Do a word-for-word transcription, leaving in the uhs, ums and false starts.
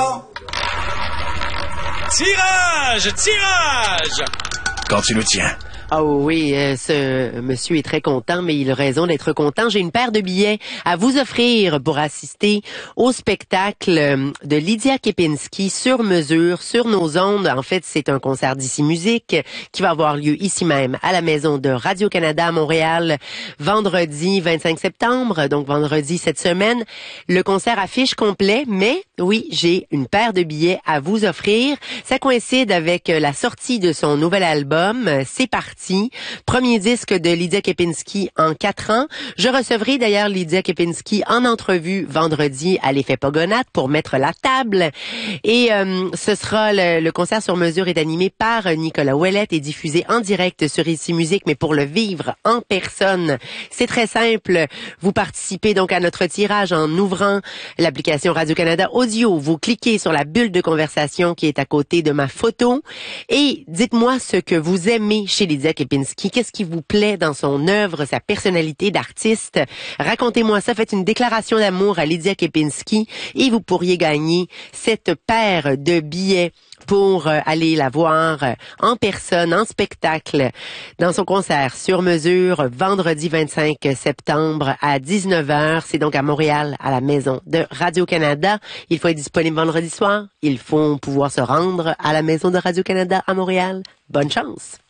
Attention! Tirage! Tirage! Quand tu le tiens. Ah oh oui, euh, ce monsieur est très content, mais il a raison d'être content. J'ai une paire de billets à vous offrir pour assister au spectacle de Lydia Kepinski sur mesure, sur nos ondes. En fait, c'est un concert d'Ici Musique qui va avoir lieu ici même à la maison de Radio-Canada à Montréal vendredi vingt-cinq septembre, donc vendredi cette semaine. Le concert affiche complet, mais oui, j'ai une paire de billets à vous offrir. Ça coïncide avec la sortie de son nouvel album. C'est parti. Premier disque de Lydia Kepinski en quatre ans. Je recevrai d'ailleurs Lydia Kepinski en entrevue vendredi à l'Effet Pogonat pour mettre la table. Et euh, ce sera le, le concert sur mesure est animé par Nicolas Ouellette et diffusé en direct sur Ici Musique, mais pour le vivre en personne, c'est très simple. Vous participez donc à notre tirage en ouvrant l'application Radio-Canada Audio. Vous cliquez sur la bulle de conversation qui est à côté de ma photo et dites-moi ce que vous aimez chez Lydia Kepinski. Qu'est-ce qui vous plaît dans son œuvre, sa personnalité d'artiste? Racontez-moi ça, faites une déclaration d'amour à Lydia Kepinski et vous pourriez gagner cette paire de billets pour aller la voir en personne, en spectacle, dans son concert sur mesure, vendredi vingt-cinq septembre à dix-neuf heures. C'est donc à Montréal, à la maison de Radio-Canada. Il faut être disponible vendredi soir. Il faut pouvoir se rendre à la maison de Radio-Canada à Montréal. Bonne chance!